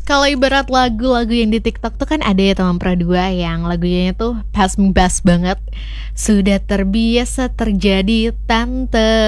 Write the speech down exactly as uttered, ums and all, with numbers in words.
Kalau ibarat lagu-lagu yang di TikTok tuh kan ada ya teman dua yang lagunya tuh pas bas banget. Sudah terbiasa terjadi tante.